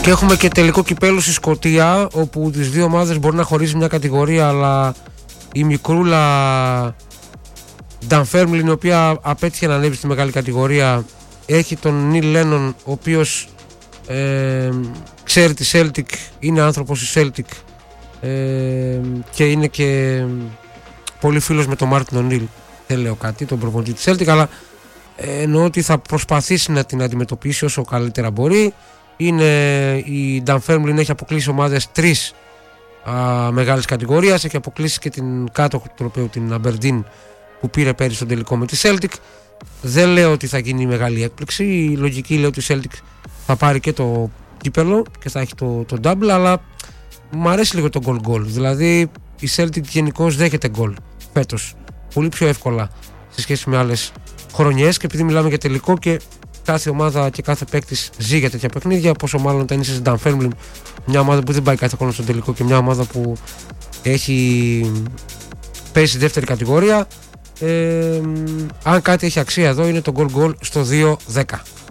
Και έχουμε και τελικό κυπέλου στη Σκωτία, όπου τις δύο ομάδες μπορεί να χωρίσει μια κατηγορία, αλλά η μικρούλα Ντανφέρμλιν, η οποία απέτυχε να ανέβει στη μεγάλη κατηγορία, έχει τον Νίλ Λένον, ο οποίος ξέρει τη Celtic, είναι άνθρωπος στη Celtic και είναι και πολύ φίλος με τον Μάρτιν Ονίλ. Δεν λέω κάτι, τον προπονητή της Celtic, αλλά εννοώ ότι θα προσπαθήσει να την αντιμετωπίσει όσο καλύτερα μπορεί. Η Dunfermline έχει αποκλείσει ομάδες 3 μεγάλης κατηγορίας, έχει αποκλείσει και την κάτω του τροπαίου, την Aberdeen, που πήρε πέρυσι στον τελικό με τη Celtic. Δεν λέω ότι θα γίνει μεγάλη έκπληξη, η λογική λέει ότι η Celtic θα πάρει και το κύπελο και θα έχει το double, αλλά μου αρέσει λίγο το goal, δηλαδή η Celtic γενικώς δέχεται γκολ φέτος πολύ πιο εύκολα σε σχέση με άλλες χρονιές, και επειδή μιλάμε για τελικό και κάθε ομάδα και κάθε παίκτης ζει για τέτοια παιχνίδια, πόσο μάλλον όταν είσαι στην Dunfermline, μια ομάδα που δεν πάει κάθε χρόνο στο τελικό και μια ομάδα που έχει πέσει δεύτερη κατηγορία. Αν κάτι έχει αξία εδώ είναι το goal στο 2-10.